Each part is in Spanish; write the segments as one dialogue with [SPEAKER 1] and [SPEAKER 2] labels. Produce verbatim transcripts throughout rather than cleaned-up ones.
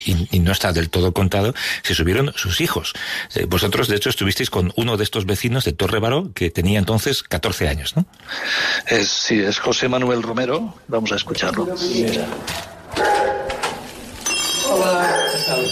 [SPEAKER 1] y, y no está del todo contado, se subieron sus hijos. Eh, vosotros, de hecho, estuvisteis con uno de estos vecinos de Torre Baró, que tenía entonces catorce años, ¿no?
[SPEAKER 2] Es, sí, es José Manuel Romero. Vamos a escucharlo. Mira.
[SPEAKER 3] Hola, ¿qué tal?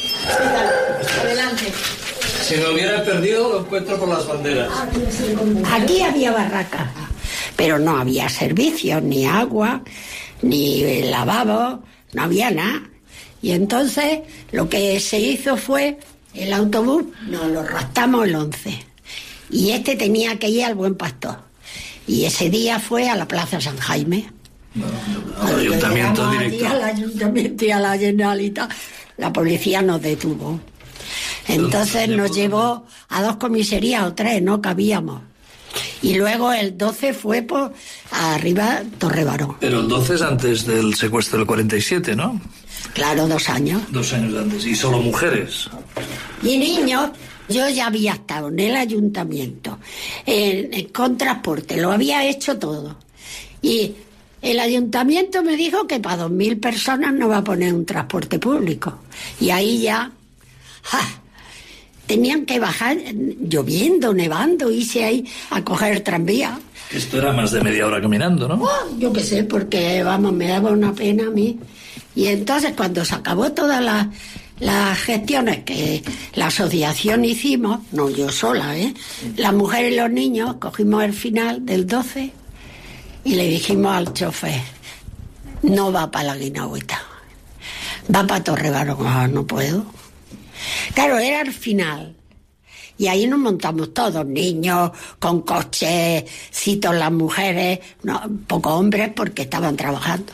[SPEAKER 4] Adelante.
[SPEAKER 3] Si me hubiera perdido, lo encuentro por las banderas.
[SPEAKER 4] Aquí había barracas, pero no había servicios, ni agua, ni lavabo, no había nada. Y entonces lo que se hizo fue el autobús, nos lo raptamos el once. Y este tenía que ir al Buen Pastor. Y ese día fue a la Plaza San Jaime.
[SPEAKER 3] No, no, al ayuntamiento directo.
[SPEAKER 4] Al ayuntamiento y a la Generalitat. La policía nos detuvo. Entonces nos llevó a dos comisarías o tres, no cabíamos. Y luego el doce fue por arriba Torre Baró.
[SPEAKER 3] Pero el doce es antes del secuestro del cuarenta y siete, ¿no?
[SPEAKER 4] Claro, dos años.
[SPEAKER 3] Dos años antes. ¿Y solo mujeres?
[SPEAKER 4] Y niños. Yo ya había estado en el ayuntamiento, en, en, con transporte, lo había hecho todo. Y el ayuntamiento me dijo que para dos mil personas no va a poner un transporte público. Y ahí ya... ¡ja! Tenían que bajar lloviendo, nevando, irse ahí a coger tranvía.
[SPEAKER 3] Esto era más de media hora caminando, ¿no?
[SPEAKER 4] Oh, yo qué sé, porque, vamos, me daba una pena a mí. Y entonces, cuando se acabó todas las, las gestiones que la asociación hicimos, no yo sola, ¿eh? Las mujeres y los niños cogimos el final del doce y le dijimos al chofer, no va para la Guinagüeta, va para Torre Baró. Ah, no puedo. Claro, era el final. Y ahí nos montamos todos, niños, con coches, citos las mujeres, no, pocos hombres porque estaban trabajando.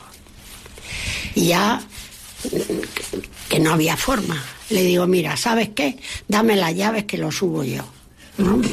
[SPEAKER 4] Y ya, que no había forma. Le digo, mira, ¿sabes qué? Dame las llaves que lo subo yo. ¿No?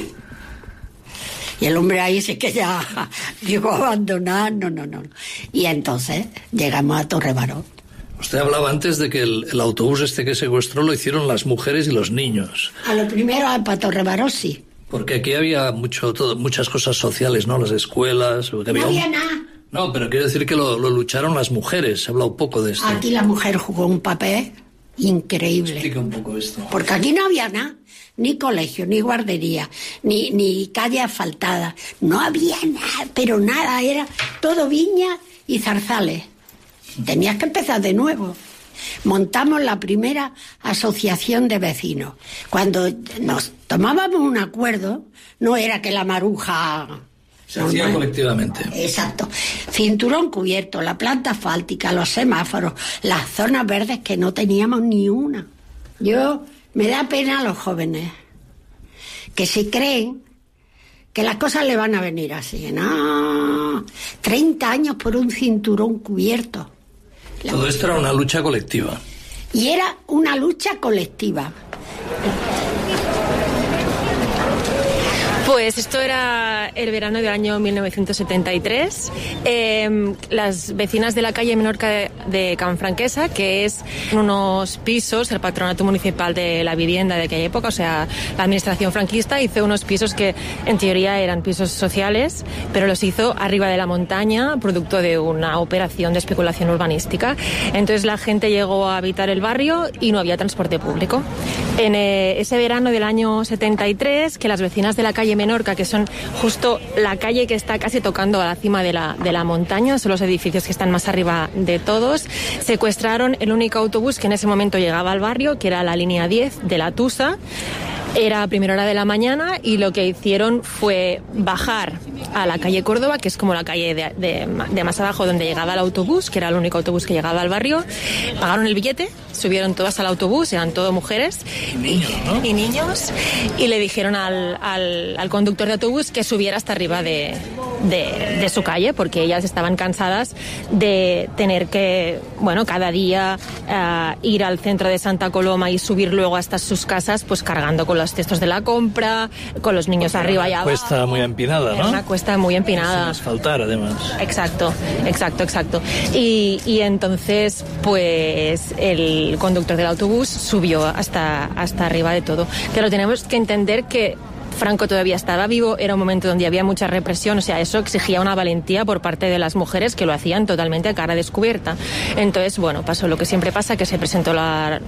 [SPEAKER 4] Y el hombre ahí sí que ya digo, abandonar, no, no, no. Y entonces llegamos a Torre Baró.
[SPEAKER 3] Usted hablaba antes de que el, el autobús este que secuestró lo hicieron las mujeres y los niños.
[SPEAKER 4] A lo primero, para Torre Baró, sí.
[SPEAKER 3] Porque aquí había mucho, todo, muchas cosas sociales, ¿no? Las escuelas.
[SPEAKER 4] No
[SPEAKER 3] había,
[SPEAKER 4] había
[SPEAKER 3] un...
[SPEAKER 4] nada.
[SPEAKER 3] No, pero quiero decir que lo, lo lucharon las mujeres. Se ha hablado poco de esto.
[SPEAKER 4] Aquí la mujer jugó un papel increíble.
[SPEAKER 3] Explica un poco esto.
[SPEAKER 4] Porque aquí no había nada. Ni colegio, ni guardería, ni, ni calle asfaltada. No había nada, pero nada. Era todo viña y zarzales. Tenías que empezar de nuevo. Montamos la primera asociación de vecinos. Cuando nos tomábamos un acuerdo, no era que la maruja...
[SPEAKER 3] Se hacía normal. Colectivamente.
[SPEAKER 4] Exacto. Cinturón cubierto, la planta asfáltica, los semáforos, las zonas verdes que no teníamos ni una. Yo... Me da pena a los jóvenes que se creen que las cosas le van a venir así. No, treinta años por un cinturón cubierto.
[SPEAKER 3] Todo esto era una lucha colectiva.
[SPEAKER 4] Y era una lucha colectiva.
[SPEAKER 5] Pues esto era el verano del año mil novecientos setenta y tres. Eh, las vecinas de la calle Menorca de, de Canfranquesa, que es unos pisos, el patronato municipal de la vivienda de aquella época, o sea, la administración franquista hizo unos pisos que en teoría eran pisos sociales, pero los hizo arriba de la montaña, producto de una operación de especulación urbanística. Entonces la gente llegó a habitar el barrio y no había transporte público. En eh, ese verano del año setenta y tres, que las vecinas de la calle Menorca, que son justo la calle que está casi tocando a la cima de la, de la montaña, son los edificios que están más arriba de todos, secuestraron el único autobús que en ese momento llegaba al barrio, que era la línea diez de la Tusa. Era a primera hora de la mañana y lo que hicieron fue bajar a la calle Córdoba, que es como la calle de, de, de más abajo donde llegaba el autobús, que era el único autobús que llegaba al barrio. Pagaron el billete, subieron todas al autobús, eran todo mujeres
[SPEAKER 3] y niños, ¿no?
[SPEAKER 5] y, niños, y le dijeron al, al, al conductor de autobús que subiera hasta arriba de, de, de su calle, porque ellas estaban cansadas de tener que, bueno, cada día uh, ir al centro de Santa Coloma y subir luego hasta sus casas, pues cargando con los cestos de la compra, con los niños
[SPEAKER 3] porque
[SPEAKER 5] arriba y abajo.
[SPEAKER 3] Una cuesta muy empinada, ¿no?
[SPEAKER 5] Una cuesta muy empinada.
[SPEAKER 3] Sin asfaltar, además.
[SPEAKER 5] Exacto, exacto, exacto. Y, y entonces, pues, el conductor del autobús subió hasta, hasta arriba de todo. Pero tenemos que entender que Franco todavía estaba vivo, era un momento donde había mucha represión, o sea, eso exigía una valentía por parte de las mujeres que lo hacían totalmente a cara descubierta. Entonces, bueno, pasó lo que siempre pasa, que se presentó la